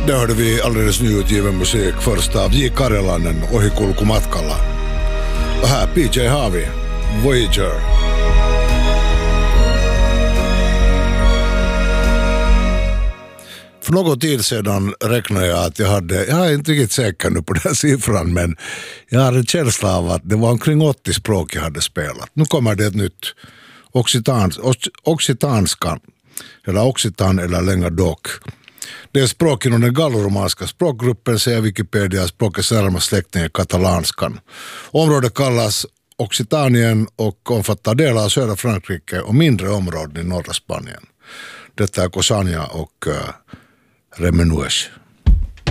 Det hörde vi alldeles nyutgiven musik först av J. Karjalainen Ohikulkumatkalla. Och här PJ Harvey, Voyager. För någon tid sedan räknade jag att jag är inte riktigt säker nu på den här siffran, men jag har en känsla av att det var omkring 80 språk jag hade spelat. Nu kommer det ett nytt occitanska, eller occitan eller lengadok. Det är språk inom den galloromanska språkgruppen, säger Wikipedia. Språkets närmast släkting är katalanskan. Området kallas Occitanien och omfattar delar av södra Frankrike och mindre områden i norra Spanien. Detta är Cossagna och Remenues.